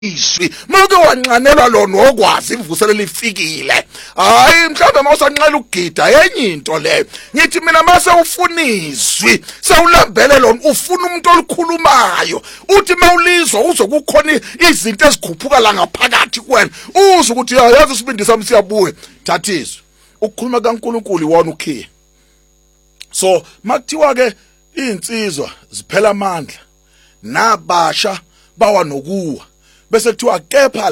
izwi make wanqanelwa lona okwazi ivuselelo lifikile hayi mhlawumbe mawusanqela ukugida enye into le ngithi mina mase ufuna izwi sewulambele lona ufuna umuntu olukhulumayo uthi mawulizwa uzokukhona izinto ezikhuphuka la ngaphakathi kuwena uze ukuthi yazi isibindi sami siyabuya thathiswe ukukhuluma kaNkulunkulu iwona ukhiye so makuthiwa ke insizwa ziphela amandla nabasha bawa nokuwa bese kuthiwa kepha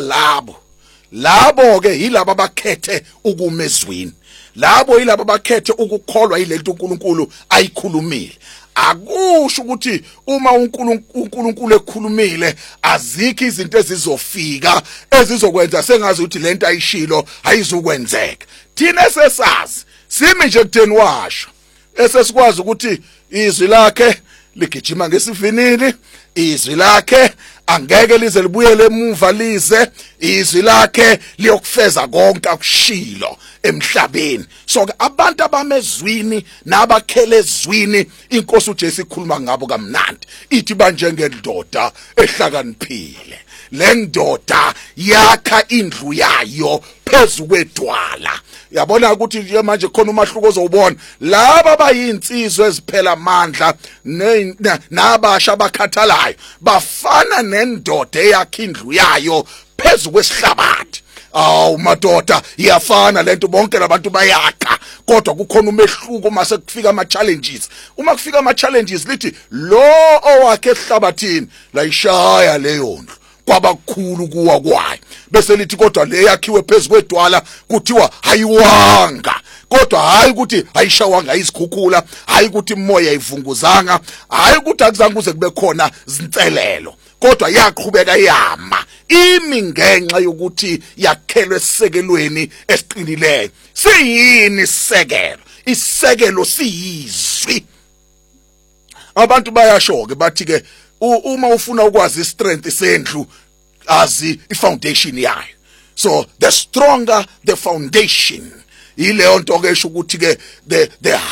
labo ke yilabo abakhethe ukumezwini labo yilabo abakhethe ukukholwa yilento uNkulunkulu ayikhulumile akusho ukuthi uma uNkulunkulu ekhulumile azikho izinto ezizofika ezizokwenza sengazi ukuthi lento ayishilo ayizokwenzeka thina sesazi simi nje kutheni washo esesikwazi ukuthi izwi lakhe ligijima ngesivinini izwi lakhe angeke lize libuyele emuva lize izwi lakhe liyokufeza konke akushilo emhlabeni so ke abantu abamezwini nabakhele ezwini inkosi uJesu ikhuluma ngabo kamnandi ithi banjengendoda ehlakaniphile le ndoda yakha indlu yayo phezu kwedwala yabona ukuthi nje manje khona umahluko ozowubona laba abayinsizwe eziphela amandla nabasha abakhathalayo bafana nendoda eyakha indlu yayo phezu kwesihlabathi madoda iyafana lento bonke labantu bayakha kodwa kukhona umehluko uma sekufika uma kufika ama challenges lithi lo owakhe esihlabathini la ishaya leyo ndlu kwabakhulu kuwa kwayo bese lithi kodwa le yakhiwe phezulu kwedwala kuthiwa hayiwanga kodwa hayi ukuthi ayishawanga izikhukhula hayi ukuthi umoya ivunguzanga hayi ukuthi akuzange kuze kube khona zinselelo kodwa yaqhubeka yama imi ngenxa yokuthi yakhelwe esisekelweni esiqinileyo siyini isekelo siyizwi abantu bayashoke bathi ke uma ufuna ukwazi strength sendlu azi ifoundation yayo so the stronger the foundation ileyo nto ke esho ukuthi ke the